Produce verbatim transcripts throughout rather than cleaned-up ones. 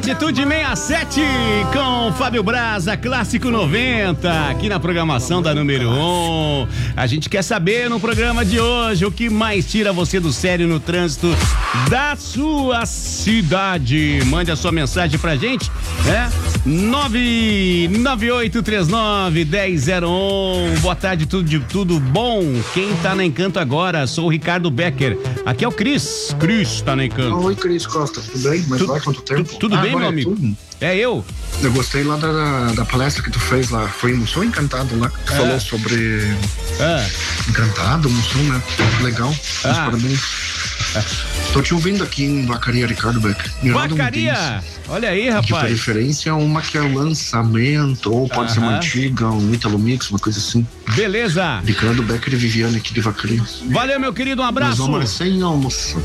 Atitude sessenta e sete com Fábio Braza, Clássico noventa, aqui na programação da número um. A gente quer saber no programa de hoje o que mais tira você do sério no trânsito da sua cidade. Mande a sua mensagem pra gente, né? nove nove oito três nove, um zero zero um. Boa tarde, tudo, tudo bom? Quem tá na Encanto agora? Sou o Ricardo Becker. Aqui é o Cris. Cris tá na Encanto. Oi, Cris Costa, tudo bem? Mas tu, vai quanto tempo? Tu, tudo ah, bem, meu amigo? Tudo. É eu. Eu gostei lá da, da palestra que tu fez lá. Foi um som encantado lá. Tu é. falou sobre é. Encantado, um som, né? Legal. Ah. Parabéns. Estou te ouvindo aqui em Vacaria, Ricardo Becker. Vacaria! Olha aí, rapaz. De preferência, uma que é lançamento, ou pode uh-huh. ser uma antiga, um Italo Mix, uma coisa assim. Beleza. Ricardo Becker e Viviane aqui de Vacaria. Valeu, meu querido, um abraço. Nós vamos sem almoço.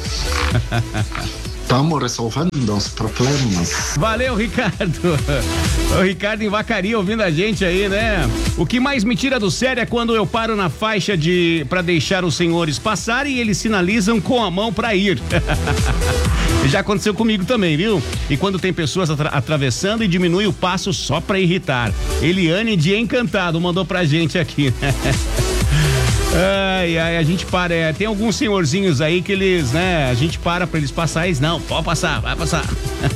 Estamos resolvendo os problemas. Valeu, Ricardo. O Ricardo em Vacaria ouvindo a gente aí, né? O que mais me tira do sério é quando eu paro na faixa de para deixar os senhores passarem e eles sinalizam com a mão para ir. Já aconteceu comigo também, viu? E quando tem pessoas atra- atravessando e diminui o passo só para irritar. Eliane de Encantado mandou pra gente aqui, né? Ai, ai, a gente para, é, tem alguns senhorzinhos aí que eles, né, a gente para pra eles passar, eles não, pode passar, vai passar.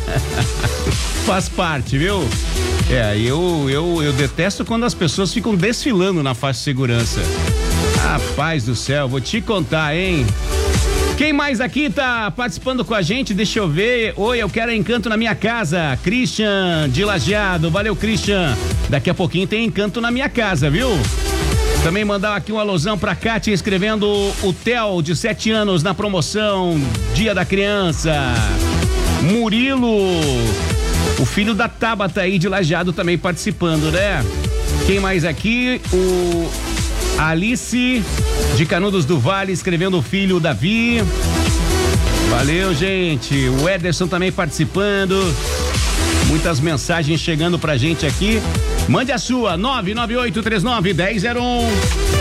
Faz parte, viu? É, eu, eu, eu detesto quando as pessoas ficam desfilando na faixa de segurança. Rapaz do céu, vou te contar, hein? Quem mais aqui tá participando com a gente? Deixa eu ver. Oi, eu quero Encanto na minha casa. Christian de Lajeado. Valeu, Christian. Daqui a pouquinho tem Encanto na minha casa, viu? Também mandar aqui um alusão pra Kátia escrevendo o Theo de sete anos na promoção Dia da Criança. Murilo, o filho da Tabata aí de Lajeado também participando, né? Quem mais aqui? O Alice de Canudos do Vale escrevendo o filho Davi. Valeu, gente. O Ederson também participando. Muitas mensagens chegando pra gente aqui. Mande a sua, nove nove oito três nove, um zero zero um.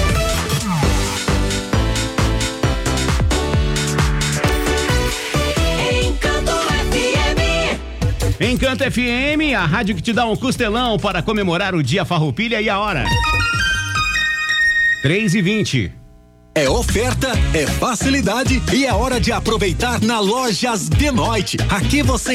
Encanto F M. Encanto F M, a rádio que te dá um costelão para comemorar o Dia Farroupilha e a hora. três e vinte. É oferta, é facilidade e é hora de aproveitar na Lojas de Noite. Aqui você